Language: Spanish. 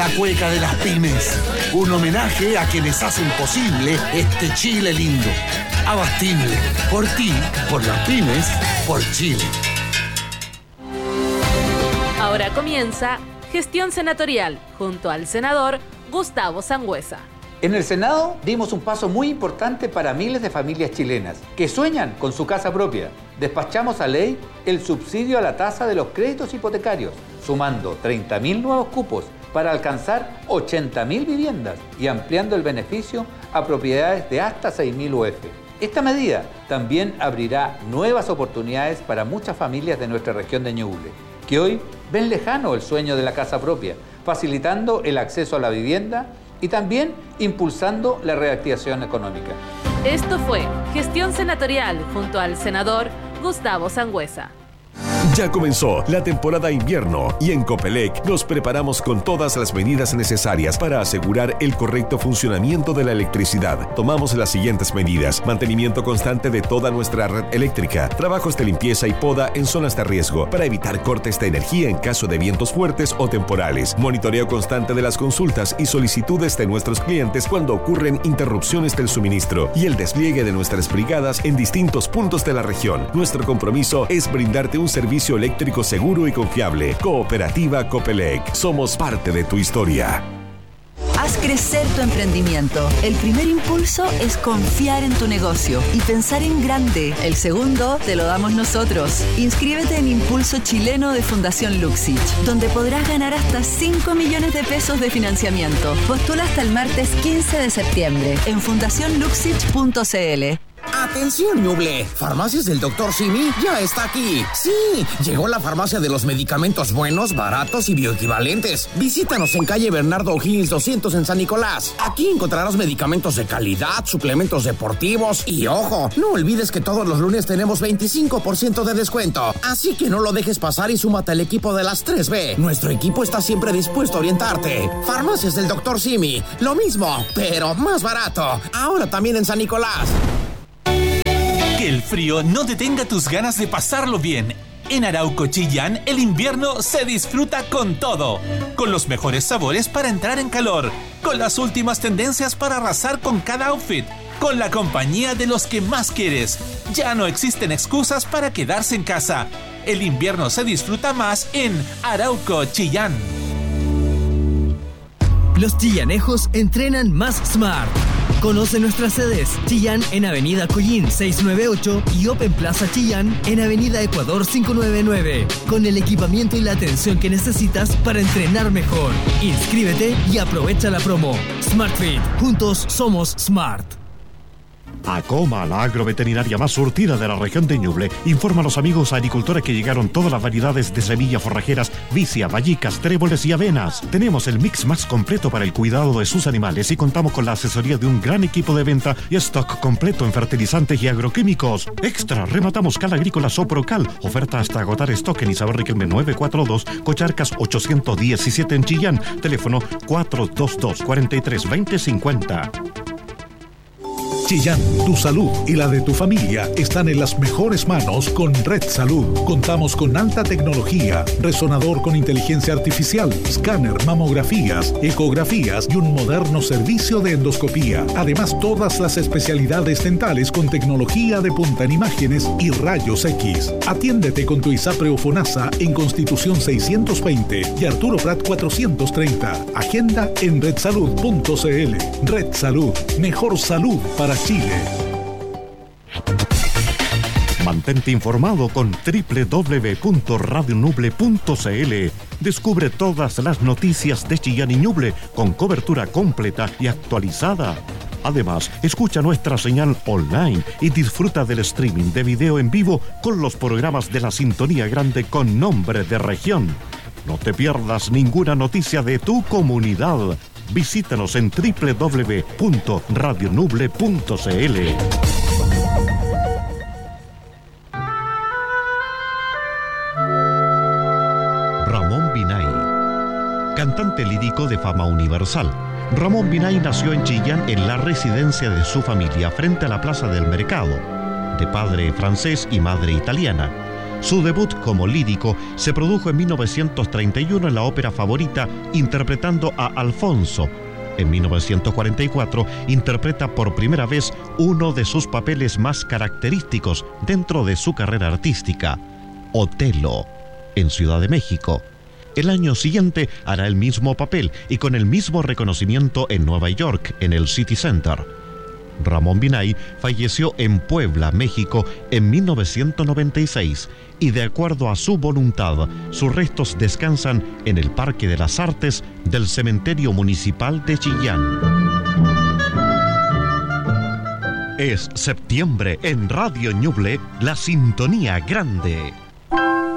la cueca de las pymes. Un homenaje a quienes hacen posible este Chile lindo. Abastible. Por ti, por las pymes, por Chile. Ahora comienza Gestión Senatorial, junto al senador Gustavo Sangüesa. En el Senado dimos un paso muy importante para miles de familias chilenas que sueñan con su casa propia. Despachamos a ley el subsidio a la tasa de los créditos hipotecarios, sumando 30.000 nuevos cupos para alcanzar 80.000 viviendas y ampliando el beneficio a propiedades de hasta 6.000 UF. Esta medida también abrirá nuevas oportunidades para muchas familias de nuestra región de Ñuble, que hoy ven lejano el sueño de la casa propia, facilitando el acceso a la vivienda y también impulsando la reactivación económica. Esto fue Gestión Senatorial junto al senador Gustavo Sangüesa. Ya comenzó la temporada invierno y en Copelec nos preparamos con todas las medidas necesarias para asegurar el correcto funcionamiento de la electricidad. Tomamos las siguientes medidas: mantenimiento constante de toda nuestra red eléctrica, trabajos de limpieza y poda en zonas de riesgo para evitar cortes de energía en caso de vientos fuertes o temporales, monitoreo constante de las consultas y solicitudes de nuestros clientes cuando ocurren interrupciones del suministro y el despliegue de nuestras brigadas en distintos puntos de la región. Nuestro compromiso es brindarte un servicio eléctrico seguro y confiable. Cooperativa Copelec. Somos parte de tu historia. Haz crecer tu emprendimiento. El primer impulso es confiar en tu negocio y pensar en grande. El segundo te lo damos nosotros. Inscríbete en Impulso Chileno de Fundación Luxich, donde podrás ganar hasta 5 millones de pesos de financiamiento. Postula hasta el martes 15 de septiembre en fundacionluxich.cl. ¡Atención, Ñuble! Farmacias del Dr. Simi ya está aquí. ¡Sí! Llegó la farmacia de los medicamentos buenos, baratos y bioequivalentes. Visítanos en calle Bernardo O'Higgins 200 en San Nicolás. Aquí encontrarás medicamentos de calidad, suplementos deportivos y, ojo, no olvides que todos los lunes tenemos 25% de descuento. Así que no lo dejes pasar y súmate al equipo de las 3B. Nuestro equipo está siempre dispuesto a orientarte. Farmacias del Dr. Simi. Lo mismo, pero más barato. Ahora también en San Nicolás. Que el frío no detenga tus ganas de pasarlo bien. En Arauco Chillán, el invierno se disfruta con todo. Con los mejores sabores para entrar en calor. Con las últimas tendencias para arrasar con cada outfit. Con la compañía de los que más quieres. Ya no existen excusas para quedarse en casa. El invierno se disfruta más en Arauco Chillán. Los chillanejos entrenan más smart. Conoce nuestras sedes: Chillán en Avenida Collín 698 y Open Plaza Chillán en Avenida Ecuador 599, con el equipamiento y la atención que necesitas para entrenar mejor. Inscríbete y aprovecha la promo. SmartFit, juntos somos smart. Acoma, la agroveterinaria más surtida de la región de Ñuble, informa a los amigos agricultores que llegaron todas las variedades de semillas forrajeras, vicia, vallicas, tréboles y avenas. Tenemos el mix más completo para el cuidado de sus animales y contamos con la asesoría de un gran equipo de venta y stock completo en fertilizantes y agroquímicos. Extra, rematamos Cal Agrícola Soprocal, oferta hasta agotar stock en Isabel Riquelme 942, Cocharcas 817 en Chillán, teléfono 422-432050. Chillán, tu salud y la de tu familia están en las mejores manos con Red Salud. Contamos con alta tecnología, resonador con inteligencia artificial, escáner, mamografías, ecografías y un moderno servicio de endoscopía. Además, todas las especialidades dentales con tecnología de punta en imágenes y rayos X. Atiéndete con tu ISAPRE o FONASA en Constitución 620 y Arturo Prat 430. Agenda en redsalud.cl. Red Salud, mejor salud para Chile. Mantente informado con www.radionuble.cl. Descubre todas las noticias de Chillán y Ñuble con cobertura completa y actualizada. Además, escucha nuestra señal online y disfruta del streaming de video en vivo con los programas de la Sintonía Grande con nombre de región. No te pierdas ninguna noticia de tu comunidad. Visítanos en www.radionuble.cl. Ramón Binay, cantante lírico de fama universal. Ramón Binay nació en Chillán en la residencia de su familia frente a la Plaza del Mercado, de padre francés y madre italiana. Su debut como lírico se produjo en 1931 en la ópera Favorita, interpretando a Alfonso. En 1944 interpreta por primera vez uno de sus papeles más característicos dentro de su carrera artística, Otelo, en Ciudad de México. El año siguiente hará el mismo papel y con el mismo reconocimiento en Nueva York, en el City Center. Ramón Binay falleció en Puebla, México, en 1996 y de acuerdo a su voluntad, sus restos descansan en el Parque de las Artes del Cementerio Municipal de Chillán. Es septiembre en Radio Ñuble, la sintonía grande.